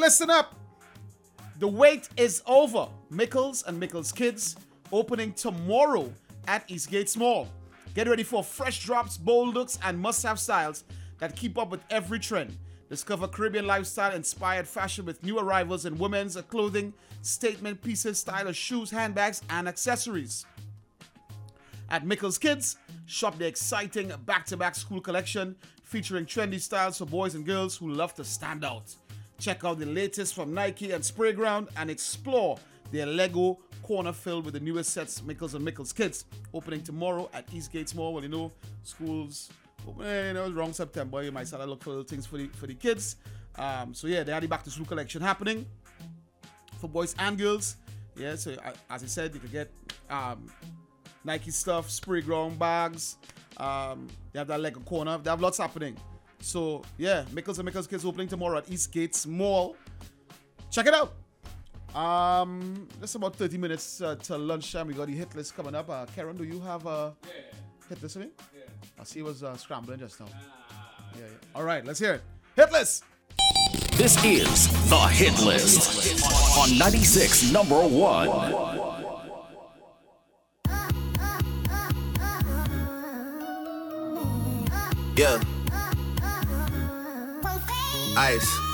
listen up. The wait is over. Mickles and Mickles Kids opening tomorrow at Eastgate Mall. Get ready for fresh drops, bold looks, and must-have styles that keep up with every trend. Discover Caribbean lifestyle-inspired fashion with new arrivals in women's clothing, statement pieces, stylish shoes, handbags, and accessories. At Mickles Kids, shop the exciting back-to-back school collection featuring trendy styles for boys and girls who love to stand out. Check out the latest from Nike and Sprayground and explore their Lego corner filled with the newest sets, Mickles and Mickles Kids, opening tomorrow at Eastgate Mall. Well, you know, schools opening, around September. You might start to look for little things for the kids. So yeah, they had the back to school collection happening for boys and girls. Yeah, so as I said, you can get Nike stuff, Sprayground bags. They have that Lego corner. They have lots happening. So yeah, Mickles and Mickles Kids opening tomorrow at Eastgate Mall. Check it out. Just about 30 minutes till lunchtime. We got the hit list coming up. Karen, do you have a hit list for me? Yeah. I see it was scrambling just now. Yeah. All right, let's hear it. Hit list. This is the Hit List on 96 number 1. Yeah. Ice.